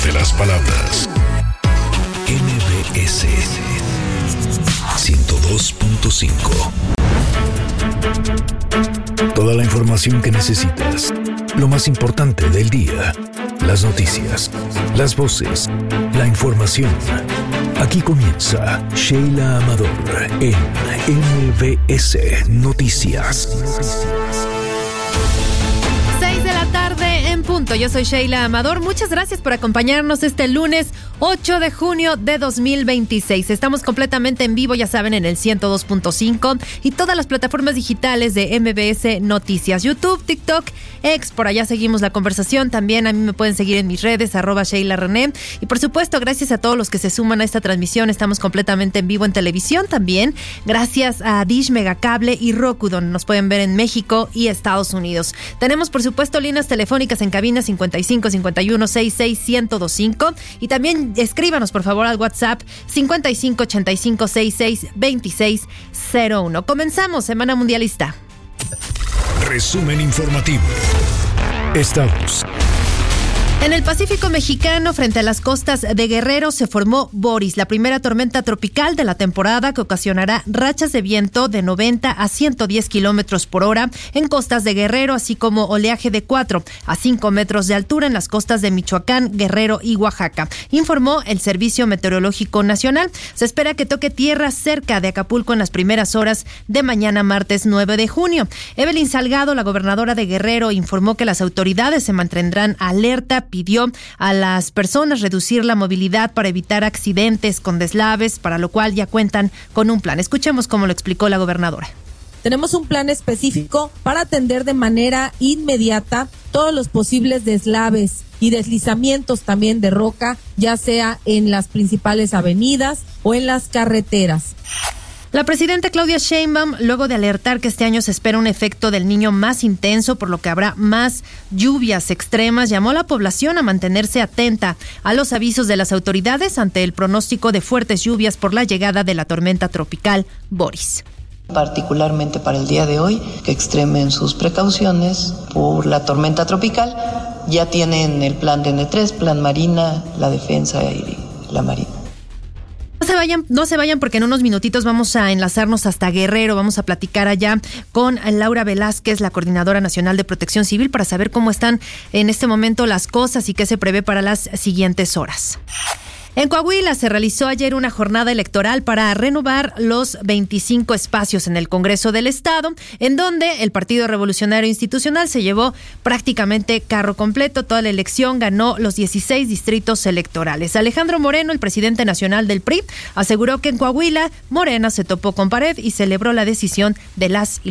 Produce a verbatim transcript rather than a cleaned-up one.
de las palabras. M B S ciento dos punto cinco. Toda la información que necesitas. Lo más importante del día. Las noticias, las voces, la información. Aquí comienza Sheila Amador en M B S Noticias. seis de la tarde en punto. Yo soy Sheila Amador. Muchas gracias por acompañarnos este lunes ocho de junio de dos mil veintiséis. Estamos completamente en vivo, ya saben, en el ciento dos punto cinco y todas las plataformas digitales de M B S Noticias. YouTube, TikTok, X, por allá seguimos la conversación. También a mí me pueden seguir en mis redes, arroba Sheila René. Y por supuesto, gracias a todos los que se suman a esta transmisión. Estamos completamente en vivo en televisión también. Gracias a Dish, Megacable y Roku, donde nos pueden ver en México y Estados Unidos. Tenemos, por supuesto, líneas telefónicas en cabina cincuenta y cinco, cincuenta y uno, sesenta y seis, ciento veinticinco. Y también escríbanos, por favor, al WhatsApp cincuenta y cinco, ochenta y cinco, sesenta y seis, veintiséis, cero uno. Comenzamos Semana Mundialista. Resumen informativo. Estamos. En el Pacífico mexicano, frente a las costas de Guerrero, se formó Boris, la primera tormenta tropical de la temporada que ocasionará rachas de viento de noventa a ciento diez kilómetros por hora en costas de Guerrero, así como oleaje de cuatro a cinco metros de altura en las costas de Michoacán, Guerrero y Oaxaca, informó el Servicio Meteorológico Nacional. Se espera que toque tierra cerca de Acapulco en las primeras horas de mañana martes nueve de junio. Evelyn Salgado, la gobernadora de Guerrero, informó que las autoridades se mantendrán alerta. Pidió a las personas reducir la movilidad para evitar accidentes con deslaves, para lo cual ya cuentan con un plan. Escuchemos cómo lo explicó la gobernadora. Tenemos un plan específico para atender de manera inmediata todos los posibles deslaves y deslizamientos también de roca, ya sea en las principales avenidas o en las carreteras. La presidenta Claudia Sheinbaum, luego de alertar que este año se espera un efecto del Niño más intenso, por lo que habrá más lluvias extremas, llamó a la población a mantenerse atenta a los avisos de las autoridades ante el pronóstico de fuertes lluvias por la llegada de la tormenta tropical Boris. Particularmente para el día de hoy, que extremen sus precauciones por la tormenta tropical. Ya tienen el plan de N tres, plan Marina, la defensa y la Marina. No se vayan, no se vayan porque en unos minutitos vamos a enlazarnos hasta Guerrero, vamos a platicar allá con Laura Velázquez, la Coordinadora Nacional de Protección Civil, para saber cómo están en este momento las cosas y qué se prevé para las siguientes horas. En Coahuila se realizó ayer una jornada electoral para renovar los veinticinco espacios en el Congreso del Estado, en donde el Partido Revolucionario Institucional se llevó prácticamente carro completo. Toda la elección ganó los dieciséis distritos electorales. Alejandro Moreno, el presidente nacional del P R I, aseguró que en Coahuila Morena se topó con pared y celebró la decisión de las